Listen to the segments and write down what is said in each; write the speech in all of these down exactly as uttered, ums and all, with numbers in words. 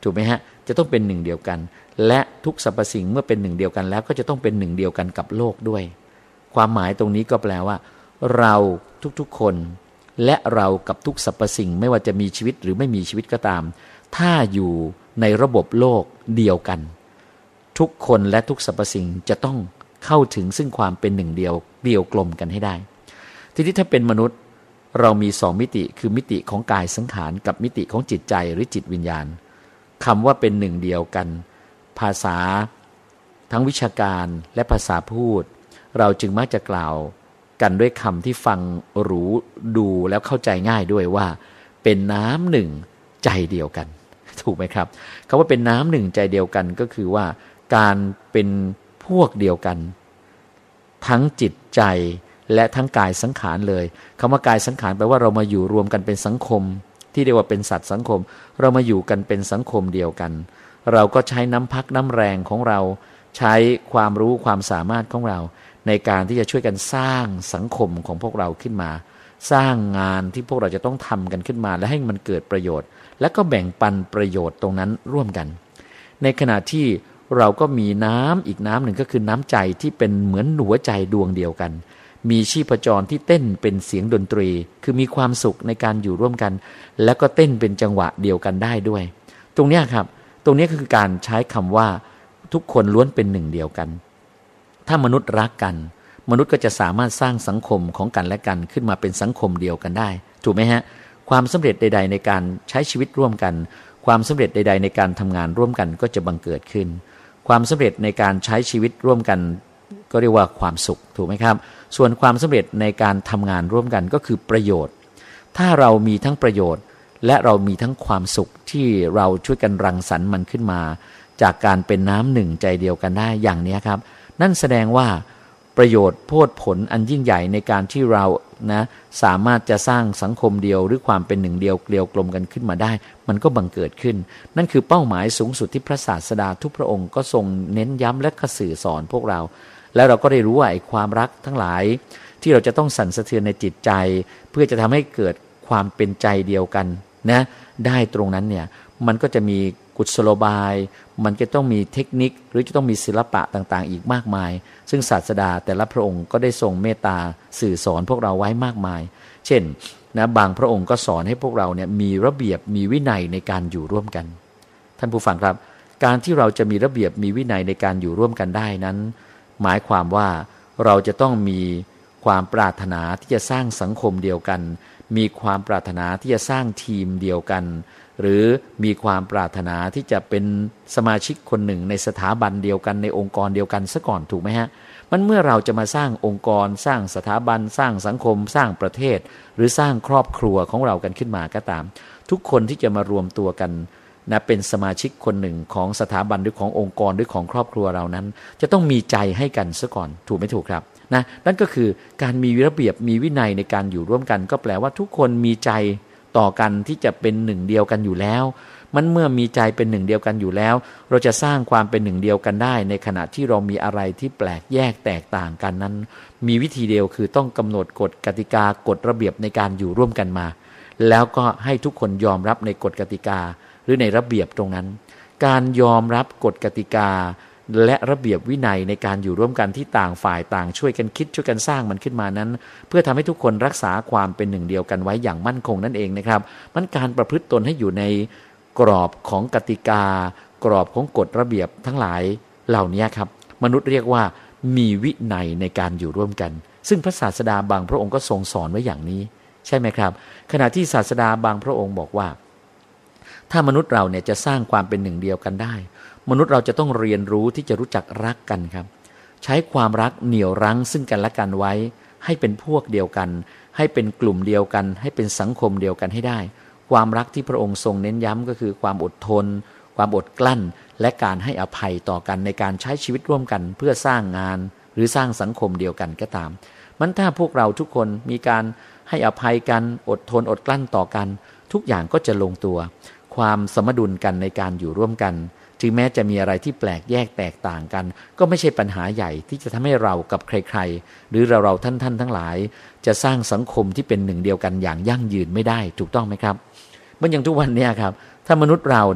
ถูกไหมฮะจะต้องเป็นหนึ่งเดียวกันและทุกสรรพสิ่งเมื่อเป็นหนึ่งเดียวกันแล้วก็จะต้องเป็นหนึ่งเดียวกันกับโลกด้วยความหมายตรงนี้ก็แปลว่าเราทุกๆคนและเรากับทุกสรรพสิ่งไม่ว่าจะมีชีวิตหรือไม่มีชีวิตก็ตามถ้าอยู่ในระบบโลกเดียวกันทุกคนและทุกสรรพสิ่งจะต้องเข้าถึงซึ่งความเป็นหนึ่งเดียวเดียวกลมกันให้ได้ทีนี้ถ้าเป็นมนุษย์เรามีสองมิติคือมิติของกายสังขารกับมิติของจิตใจหรือจิตวิญญาณคำว่าเป็นหนึ่งเดียวกันภาษาทั้งวิชาการและภาษาพูดเราจึงมักจะกล่าวกันด้วยคำที่ฟังหรูดูแล้วเข้าใจง่ายด้วยว่าเป็นน้ำหนึ่งใจเดียวกันถูกไหมครับคำว่าเป็นน้ำหนึ่งใจเดียวกันก็คือว่าการเป็นพวกเดียวกันทั้งจิตใจและทั้งกายสังขารเลยคำว่ากายสังขารแปลว่าเรามาอยู่รวมกันเป็นสังคมที่เรียกว่าเป็นสัตว์สังคมเรามาอยู่กันเป็นสังคมเดียวกันเราก็ใช้น้ำพักน้ำแรงของเราใช้ความรู้ความสามารถของเราในการที่จะช่วยกันสร้างสังคมของพวกเราขึ้นมาสร้างงานที่พวกเราจะต้องทำกันขึ้นมาและให้มันเกิดประโยชน์และก็แบ่งปันประโยชน์ตรงนั้นร่วมกันในขณะที่เราก็มีน้ำอีกน้ำหนึ่งก็คือน้ำใจที่เป็นเหมือนหัวใจดวงเดียวกันมีชีพจรที่เต้นเป็นเสียงดนตรีคือมีความสุขในการอยู่ร่วมกันแล้วก็เต้นเป็นจังหวะเดียวกันได้ด้วยตรงนี้ครับตรงนี้คือการใช้คำว่าทุกคนล้วนเป็นหนึ่งเดียวกันถ้ามนุษย์รักกันมนุษย์ก็จะสามารถสร้างสังคมของกันและกันขึ้นมาเป็นสังคมเดียวกันได้ถูกไหมฮะความสำเร็จใดๆในการใช้ชีวิตร่วมกันความสำเร็จใดๆในการทำงานร่วมกันก็จะบังเกิดขึ้นความสำเร็จในการใช้ชีวิตร่วมกันก็เรียกว่าความสุขถูกไหมครับส่วนความสำเร็จในการทำงานร่วมกันก็คือประโยชน์ถ้าเรามีทั้งประโยชน์และเรามีทั้งความสุขที่เราช่วยกันรังสรรค์มันขึ้นมาจากการเป็นน้ำหนึ่งใจเดียวกันได้อย่างนี้ครับนั่นแสดงว่าประโยชน์โพดผลอันยิ่งใหญ่ในการที่เรานะสามารถจะสร้างสังคมเดียวหรือความเป็นหนึ่งเดียวเกลียวกลมกันขึ้นมาได้มันก็บังเกิดขึ้นนั่นคือเป้าหมายสูงสุดที่พระศาสดาทุกพระองค์ก็ทรงเน้นย้ำและก็สื่อสอนพวกเราแล้วเราก็ได้รู้ว่าไอ้ความรักทั้งหลายที่เราจะต้องสั่นสะเทือนในจิตใจเพื่อจะทำให้เกิดความเป็นใจเดียวกันนะได้ตรงนั้นเนี่ยมันก็จะมีกุศโลบายมันจะต้องมีเทคนิคหรือจะต้องมีศิลปะต่างๆอีกมากมายซึ่งศาสดาแต่ละพระองค์ก็ได้ทรงเมตตาสื่อสอนพวกเราไว้มากมายเช่นนะบางพระองค์ก็สอนให้พวกเราเนี่ยมีระเบียบมีวินัยในการอยู่ร่วมกันท่านผู้ฟังครับการที่เราจะมีระเบียบมีวินัยในการอยู่ร่วมกันได้นั้นหมายความว่าเราจะต้องมีความปรารถนาที่จะสร้างสังคมเดียวกันมีความปรารถนาที่จะสร้างทีมเดียวกันหรือมีความปรารถนาที่จะเป็นสมาชิกคนหนึ่งในสถาบันเดียวกันในองค์กรเดียวกันซะก่อนถูกไหมฮะมันเมื่อเราจะมาสร้างองค์กรสร้างสถาบันสร้างสังคมสร้างประเทศหรือสร้างครอบครัวของเรากันขึ้นมาก็ตามทุกคนที่จะมารวมตัวกันนะเป็นสมาชิกคนหนึ่งของสถาบันหรือขององค์กรหรือของครอบครัวเรานั้นจะต้องมีใจให้กันซะก่อนถูกไม่ถูกครับนะนั่นก็คือการมีระเบียบมีวินัยในการอยู่ร่วมกันก็แปลว่าทุกคนมีใจต่อกันที่จะเป็นหนึ่งเดียวกันอยู่แล้วมันเมื่อมีใจเป็นหนึ่งเดียวกันอยู่แล้วเราจะสร้างความเป็นหนึ่งเดียวกันได้ในขณะที่เรามีอะไรที่แปลกแยกแตกต่างกันนั้นมีวิธีเดียวคือต้องกำหนดกฎกติกากฎระเบียบในการอยู่ร่วมกันมาแล้วก็ให้ทุกคนยอมรับในกฎกติกาหรือในระเบียบตรงนั้นการยอมรับกฎกติกาและระเบียบวินัยในการอยู่ร่วมกันที่ต่างฝ่ายต่างช่วยกันคิดช่วยกันสร้างมันขึ้นมานั้นเพื่อทำให้ทุกคนรักษาความเป็นหนึ่งเดียวกันไว้อย่างมั่นคงนั่นเองนะครับมันการประพฤติตนให้อยู่ในกรอบของกติกากรอบของกฎระเบียบทั้งหลายเหล่านี้ครับมนุษย์เรียกว่ามีวินัยในการอยู่ร่วมกันซึ่งพระศาสดาบางพระองค์ก็ทรงสอนไว้อย่างนี้ใช่ไหมครับขณะที่ศาสดาบางพระองค์บอกว่าถ้ามนุษย์เราเนี่ยจะสร้างความเป็นหนึ่งเดียวกันได้มนุษย์เราจะต้องเรียนรู้ที่จะรู้จักรักกันครับใช้ความรักเหนี่ยวรั้งซึ่งกันและกันไว้ให้เป็นพวกเดียวกันให้เป็นกลุ่มเดียวกันให้เป็นสังคมเดียวกันให้ได้ความรักที่พระองค์ทรงเน้นย้ำก็คือความอดทนความอดกลั้นและการให้อภัยต่อกันในการใช้ชีวิตร่วมกันเพื่อสร้างงานหรือสร้างสังคมเดียวกันก็ตามมันถ้าพวกเราทุกคนมีการให้อภัยกันอดทนอดกลั้นต่อกันทุกอย่างก็จะลงตัวความสมดุลกันในการอยู่ร่วมกันถึงแม้จะมีอะไรที่แปลกแยกแตกต่างกันก็ไม่ใช่ปัญหาใหญ่ที่จะทำให้เรากับใครๆหรือเราเราท่านท่านทั้งหลายจะสร้างสังคมที่เป็นหนึ่งเดียวกันอย่างยั่งยืนไม่ได้ถูกต้องไหมครับเหมือนอย่างทุกวันนี้ครับถ้ามนุษย์เราเนี่ย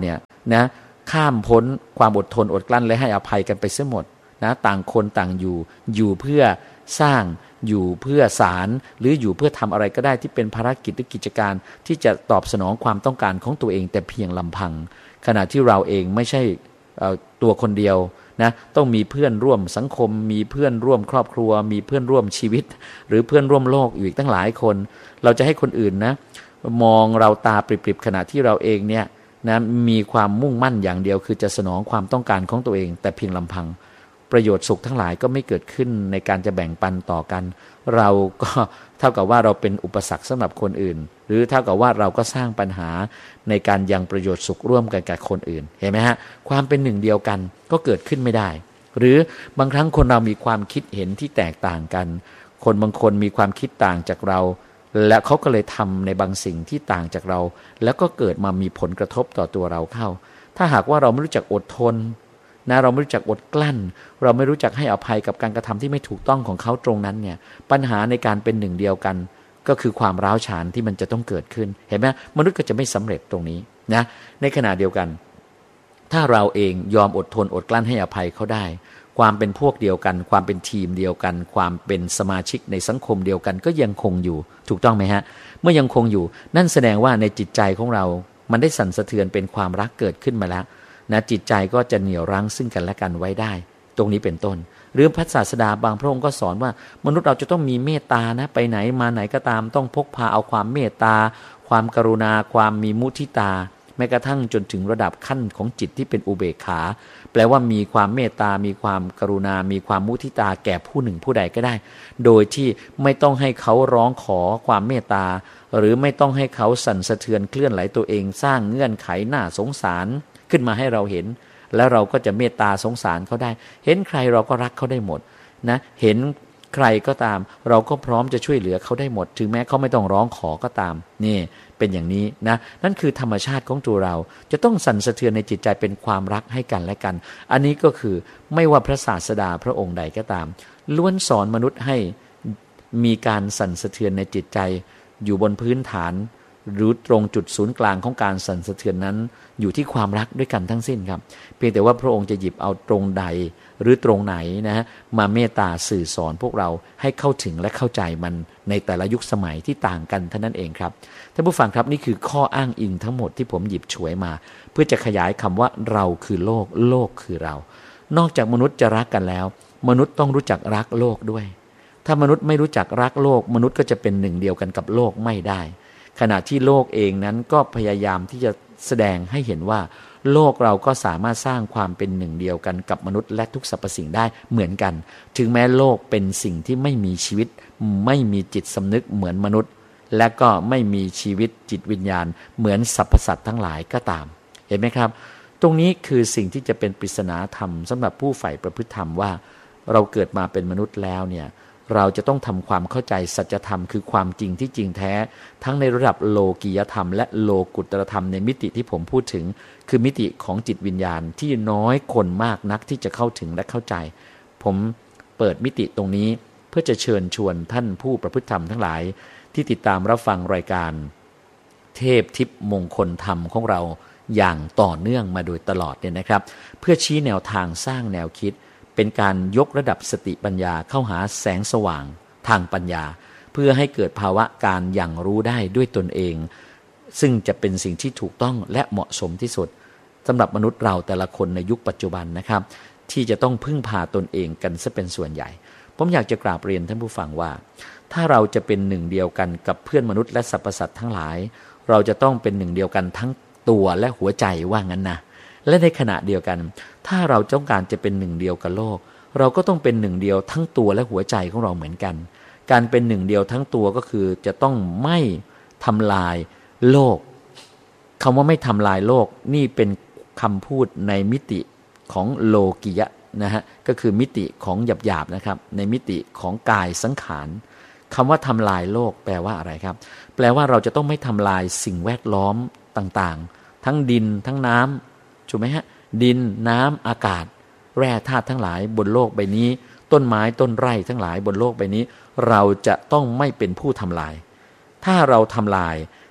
นะข้ามพ้นความอดทนอดกลั้นและให้อภัยกันไปเสียหมดนะต่างคนต่างอยู่อยู่เพื่อสร้างอยู่เพื่อสารหรืออยู่เพื่อทำอะไรก็ได้ที่เป็นภารกิจหรือกิจการที่จะตอบสนองความต้องการของตัวเองแต่เพียงลำพังขณะที่เราเองไม่ใช่ตัวคนเดียวนะต้องมีเพื่อนร่วมสังคมมีเพื่อนร่วมครอบครัวมีเพื่อนร่วมชีวิตหรือเพื่อนร่วมโลกอีกตั้งหลายคนเราจะให้คนอื่นนะมองเราตาปริบๆขณะที่เราเองเนี่ยนะมีความมุ่งมั่นอย่างเดียวคือจะสนองความต้องการของตัวเองแต่เพียงลำพังประโยชน์สุขทั้งหลายก็ไม่เกิดขึ้นในการจะแบ่งปันต่อกันเราก็เท่ากับว่าเราเป็นอุปสรรคสำหรับคนอื่นหรือเท่ากับว่าเราก็สร้างปัญหาในการยังประโยชน์สุขร่วมกันกับคนอื่นเห็นไหมฮะความเป็นหนึ่งเดียวกันก็เกิดขึ้นไม่ได้หรือบางครั้งคนเรามีความคิดเห็นที่แตกต่างกันคนบางคนมีความคิดต่างจากเราและเขาก็เลยทำในบางสิ่งที่ต่างจากเราแล้วก็เกิดมามีผลกระทบต่อตัวเราเข้าถ้าหากว่าเราไม่รู้จักอดทนนะเราไม่รู้จักอดกลั้นเราไม่รู้จักให้อภัยกับการกระทำที่ไม่ถูกต้องของเขาตรงนั้นเนี่ยปัญหาในการเป็นหนึ่งเดียวกันก็คือความร้าวฉานที่มันจะต้องเกิดขึ้นเห็นไหมมนุษย์ก็จะไม่สำเร็จตรงนี้นะในขณะเดียวกันถ้าเราเองยอมอดทนอดกลั้นให้อภัยเขาได้ความเป็นพวกเดียวกันความเป็นทีมเดียวกันความเป็นสมาชิกในสังคมเดียวกันก็ยังคงอยู่ถูกต้องไหมฮะเมื่อยังคงอยู่นั่นแสดงว่าในจิตใจของเรามันได้สั่นสะเทือนเป็นความรักเกิดขึ้นมาแล้วนะจิตใจก็จะเหนี่ยวรั้งซึ่งกันและกันไว้ได้ตรงนี้เป็นต้นหรือพระศาสดาบางพระองค์ก็สอนว่ามนุษย์เราจะต้องมีเมตตานะไปไหนมาไหนก็ตามต้องพกพาเอาความเมตตาความกรุณาความมีมุทิตาแม้กระทั่งจนถึงระดับขั้นของจิตที่เป็นอุเบกขาแปลว่ามีความเมตตามีความกรุณามีความมุทิตาแก่ผู้หนึ่งผู้ใดก็ได้โดยที่ไม่ต้องให้เขาร้องขอความเมตตาหรือไม่ต้องให้เขาสั่นสะเทือนเคลื่อนไหวตัวเองสร้างเงื่อนไขน่าสงสารขึ้นมาให้เราเห็นแล้วเราก็จะเมตตาสงสารเขาได้เห็นใครเราก็รักเขาได้หมดนะเห็นใครก็ตามเราก็พร้อมจะช่วยเหลือเขาได้หมดถึงแม้เขาไม่ต้องร้องขอก็ตามนี่เป็นอย่างนี้นะนั่นคือธรรมชาติของตัวเราจะต้องสั่นสะเทือนในจิตใจเป็นความรักให้กันและกันอันนี้ก็คือไม่ว่าพระศาสดาพระองค์ใดก็ตามล้วนสอนมนุษย์ให้มีการสั่นสะเทือนในจิตใจอยู่บนพื้นฐานหรือตรงจุดศูนย์กลางของการสั่นสะเทือนนั้นอยู่ที่ความรักด้วยกันทั้งสิ้นครับเพียงแต่ว่าพระองค์จะหยิบเอาตรงใดหรือตรงไหนนะมาเมตตาสื่อสอนพวกเราให้เข้าถึงและเข้าใจมันในแต่ละยุคสมัยที่ต่างกันเท่านั้นเองครับท่านผู้ฟังครับนี่คือข้ออ้างอิงทั้งหมดที่ผมหยิบฉวยมาเพื่อจะขยายคำว่าเราคือโลกโลกคือเรานอกจากมนุษย์จะรักกันแล้วมนุษย์ต้องรู้จักรักโลกด้วยถ้ามนุษย์ไม่รู้จักรักโลกมนุษย์ก็จะเป็นหนึ่งเดียวกันกับโลกไม่ได้ขณะที่โลกเองนั้นก็พยายามที่จะแสดงให้เห็นว่าโลกเราก็สามารถสร้างความเป็นหนึ่งเดียวกันกับมนุษย์และทุกสรรพสิ่งได้เหมือนกันถึงแม้โลกเป็นสิ่งที่ไม่มีชีวิตไม่มีจิตสำนึกเหมือนมนุษย์และก็ไม่มีชีวิตจิตวิญญาณเหมือนสรรพสัตว์ทั้งหลายก็ตามเห็นไหมครับตรงนี้คือสิ่งที่จะเป็นปริศนาธรรมสำหรับผู้ใฝ่ประพฤติธรรมว่าเราเกิดมาเป็นมนุษย์แล้วเนี่ยเราจะต้องทำความเข้าใจสัจธรรมคือความจริงที่จริงแท้ทั้งในระดับโลกียธรรมและโลกุตตรธรรมในมิติที่ผมพูดถึงคือมิติของจิตวิญญาณที่น้อยคนมากนักที่จะเข้าถึงและเข้าใจผมเปิดมิติตรงนี้เพื่อจะเชิญชวนท่านผู้ประพฤติธรรมทั้งหลายที่ติดตามรับฟังรายการเทพทิพย์มงคลธรรมของเราอย่างต่อเนื่องมาโดยตลอดเนี่ยนะครับเพื่อชี้แนวทางสร้างแนวคิดเป็นการยกระดับสติปัญญาเข้าหาแสงสว่างทางปัญญาเพื่อให้เกิดภาวะการอย่างรู้ได้ด้วยตนเองซึ่งจะเป็นสิ่งที่ถูกต้องและเหมาะสมที่สุดสำหรับมนุษย์เราแต่ละคนในยุคปัจจุบันนะครับที่จะต้องพึ่งพาตนเองกันซะเป็นส่วนใหญ่ผมอยากจะกราบเรียนท่านผู้ฟังว่าถ้าเราจะเป็นหนึ่งเดียวกันกับเพื่อนมนุษย์และสรรพสัตว์ทั้งหลายเราจะต้องเป็นหนึ่งเดียวกันทั้งตัวและหัวใจว่างั้นนะและในขณะเดียวกันถ้าเราต้องการจะเป็นหนึ่งเดียวกับโลกเราก็ต้องเป็นหนึ่งเดียวทั้งตัวและหัวใจของเราเหมือนกันการเป็นหนึ่งเดียวทั้งตัวก็คือจะต้องไม่ทำลายโลกคำว่าไม่ทำลายโลกนี่เป็นคำพูดในมิติของโลกิยะนะฮะก็คือมิติของหยาบๆนะครับในมิติของกายสังขารคำว่าทำลายโลกแปลว่าอะไรครับแปลว่าเราจะต้องไม่ทำลายสิ่งแวดล้อมต่างๆทั้งดินทั้งน้ำถูกไหมฮะดินน้ำอากาศแร่ธาตุทั้งหลายบนโลกใบนี้ต้นไม้ต้นไร่ทั้งหลายบนโลกใบนี้เราจะต้องไม่เป็นผู้ทำลายถ้าเราทำลาย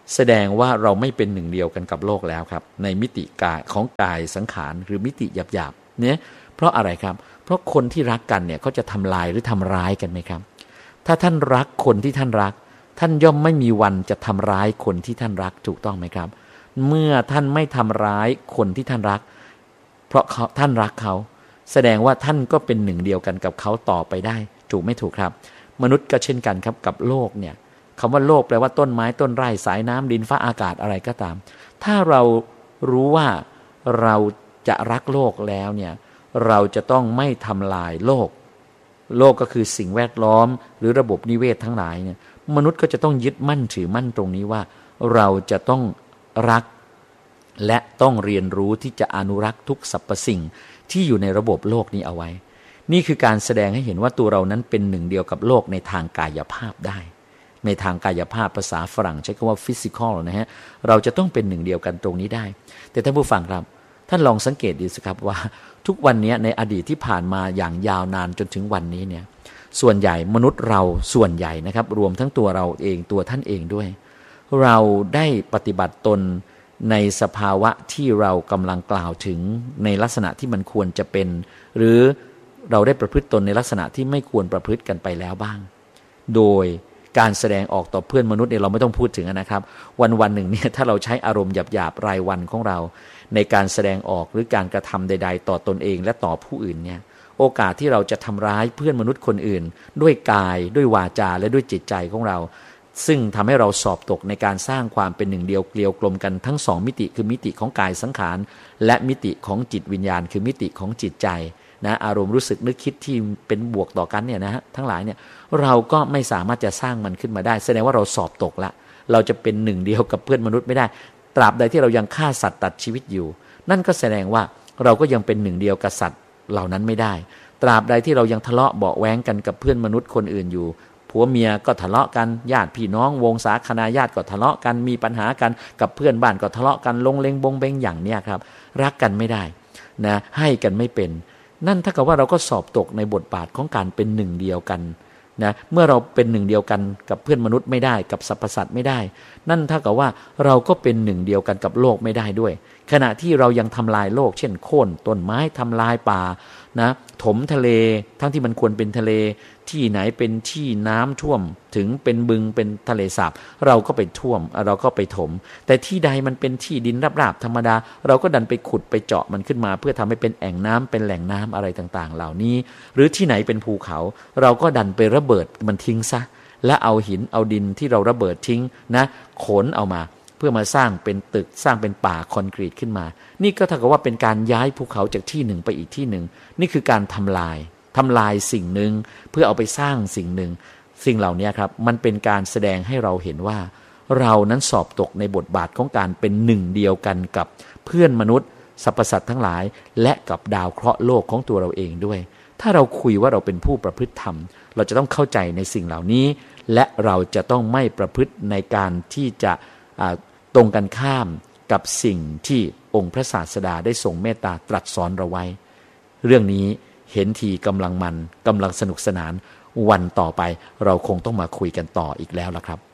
แสดงว่าเราไม่เป็นหนึ่งเดียวกันกับโลกแล้วครับในมิติกายของกายสังขารหรือมิติหยาบๆเนี่ยเพราะอะไรครับเพราะคนที่รักกันเนี่ยเขาจะทำลายหรือทำร้ายกันไหมครับถ้าท่านรักคนที่ท่านรักท่านย่อมไม่มีวันจะทำร้ายคนที่ท่านรักถูกต้องไหมครับเมื่อท่านไม่ทำร้ายคนที่ท่านรักเพราะเขาท่านรักเขาแสดงว่าท่านก็เป็นหนึ่งเดียวกันกับเขาต่อไปได้ถูกไม่ถูกครับมนุษย์ก็เช่นกันครับกับโลกเนี่ยคำว่าโลกแปลว่าต้นไม้ต้นไร่สายน้ำดินฟ้าอากาศอะไรก็ตามถ้าเรารู้ว่าเราจะรักโลกแล้วเนี่ยเราจะต้องไม่ทำลายโลกโลกก็คือสิ่งแวดล้อมหรือระบบนิเวศทั้งหลายเนี่ยมนุษย์ก็จะต้องยึดมั่นถือมั่นตรงนี้ว่าเราจะต้องรักและต้องเรียนรู้ที่จะอนุรักษ์ทุกสรรพสิ่งที่อยู่ในระบบโลกนี้เอาไว้นี่คือการแสดงให้เห็นว่าตัวเรานั้นเป็นหนึ่งเดียวกับโลกในทางกายภาพได้ในทางกายภาพภาษาฝรั่งใช้คำว่า physical นะฮะเราจะต้องเป็นหนึ่งเดียวกันตรงนี้ได้แต่ท่านผู้ฟังครับท่านลองสังเกตดูสิครับว่าทุกวันนี้ในอดีตที่ผ่านมาอย่างยาวนานจนถึงวันนี้เนี่ยส่วนใหญ่มนุษย์เราส่วนใหญ่นะครับรวมทั้งตัวเราเองตัวท่านเองด้วยเราได้ปฏิบัติตนในสภาวะที่เรากำลังกล่าวถึงในลักษณะที่มันควรจะเป็นหรือเราได้ประพฤติตนในลักษณะที่ไม่ควรประพฤติกันไปแล้วบ้างโดยการแสดงออกต่อเพื่อนมนุษย์เนี่ยเราไม่ต้องพูดถึงนะครับวันวันหนึ่งเนี่ยถ้าเราใช้อารมณ์หยาบๆรายวันของเราในการแสดงออกหรือการกระทำใดๆต่อตนเองและต่อผู้อื่นเนี่ยโอกาสที่เราจะทำร้ายเพื่อนมนุษย์คนอื่นด้วยกายด้วยวาจาและด้วยจิตใจของเราซึ่งทำให้เราสอบตกในการสร้างความเป็นหนึ่งเดียวเกลียวกลมกันทั้งสองมิติคือมิติของกายสังขารและมิติของจิตวิญญาณคือมิติของจิตใจนะอารมณ์รู้สึกนึกคิดที่เป็นบวกต่อกันเนี่ยนะฮะทั้งหลายเนี่ยเราก็ไม่สามารถจะสร้างมันขึ้นมาได้แสดงว่าเราสอบตกละเราจะเป็นหนึ่งเดียวกับเพื่อนมนุษย์ไม่ได้ตราบใดที่เรายังฆ่าสัตว์ตัดชีวิตอยู่นั่นก็แสดงว่าเราก็ยังเป็นหนึ่งเดียวกับสัตว์เหล่านั้นไม่ได้ตราบใดที่เรายังทะเลาะเบาะแว้งกันกับเพื่อนมนุษย์คนอื่นอยู่ผัวเมียก็ทะเลาะกันญาติพี่น้องวงศาคณาญาติก็ทะเลาะกันมีปัญหากันกับเพื่อนบ้านก็ทะเลาะกันลงเลงบงเบงอย่างเนี้ยครับรักกันไม่ได้นะให้กันไม่เป็นนั่นถ้ากับว่าเราก็สอบตกในบทบาทของการเป็นหนึ่งเดียวกันนะเมื่อเราเป็นหนึ่งเดียวกันกับเพื่อนมนุษย์ไม่ได้กับสรรพสัตว์ไม่ได้นั่นเท่ากับว่าเราก็เป็นหนึ่งเดียวกันกับโลกไม่ได้ด้วยขณะที่เรายังทำลายโลกเช่นโค่นต้นไม้ทำลายป่านะถมทะเลทั้งที่มันควรเป็นทะเลที่ไหนเป็นที่น้ำท่วมถึงเป็นบึงเป็นทะเลสาบเราก็ไปท่วมเราก็ไปถมแต่ที่ใดมันเป็นที่ดินราบๆธรรมดาเราก็ดันไปขุดไปเจาะมันขึ้นมาเพื่อทำให้เป็นแอ่งน้ำเป็นแหล่งน้ำอะไรต่างๆเหล่านี้หรือที่ไหนเป็นภูเขาเราก็ดันไประเบิดมันทิ้งซะและเอาหินเอาดินที่เราระเบิดทิ้งนะขนเอามาเพื่อมาสร้างเป็นตึกสร้างเป็นป่าคอนกรีตขึ้นมานี่ก็เท่ากับว่าเป็นการย้ายภูเขาจากที่หนึ่งไปอีกที่หนึ่งนี่คือการทำลายทำลายสิ่งหนึ่งเพื่อเอาไปสร้างสิ่งหนึ่งสิ่งเหล่านี้ครับมันเป็นการแสดงให้เราเห็นว่าเรานั้นสอบตกในบทบาทของการเป็นหนึ่งเดียวกันกับเพื่อนมนุษย์สรรพสัตว์ทั้งหลายและกับดาวเคราะห์โลกของตัวเราเองด้วยถ้าเราคุยว่าเราเป็นผู้ประพฤติธรรมเราจะต้องเข้าใจในสิ่งเหล่านี้และเราจะต้องไม่ประพฤติในการที่จะตรงกันข้ามกับสิ่งที่องค์พระศาสดาได้ทรงเมตตาตรัสสอนเราไว้เรื่องนี้เห็นทีกำลังมันกำลังสนุกสนานวันต่อไปเราคงต้องมาคุยกันต่ออีกแล้วล่ะครับ